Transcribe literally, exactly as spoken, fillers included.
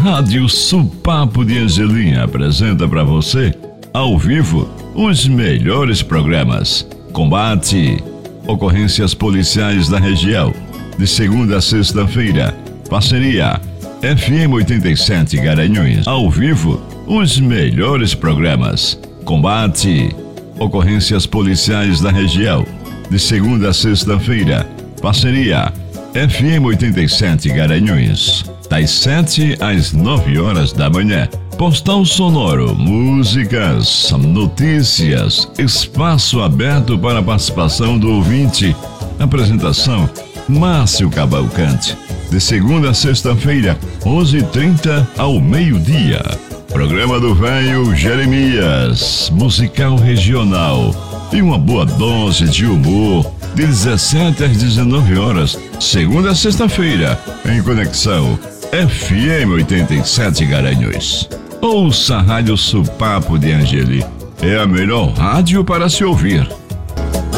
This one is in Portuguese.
Rádio Supapo de Angelim apresenta para você, ao vivo, os melhores programas. Combate, ocorrências policiais da região, de segunda a sexta-feira. Parceria F M oitenta e sete Garanhuns. Ao vivo, os melhores programas. Combate, ocorrências policiais da região, de segunda a sexta-feira. Parceria F M oitenta e sete Garanhuns. Das sete às nove horas da manhã. Postal sonoro, músicas, notícias, espaço aberto para a participação do ouvinte. Apresentação Márcio Cavalcante. De segunda a sexta-feira, onze e trinta ao meio-dia. Programa do Velho Jeremias, musical regional e uma boa dose de humor, de dezessete às dezenove horas, segunda a sexta-feira, em conexão F M oitenta e sete Garanhuns. Ouça a Rádio Supapo de Angelim. É a melhor rádio para se ouvir.